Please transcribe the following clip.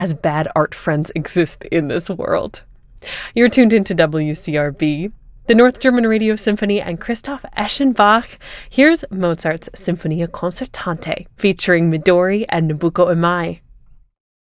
as bad art friends exist in this world. You're tuned into WCRB, the North German Radio Symphony, and Christoph Eschenbach. Here's Mozart's Sinfonia Concertante, featuring Midori and Nabucco Imai.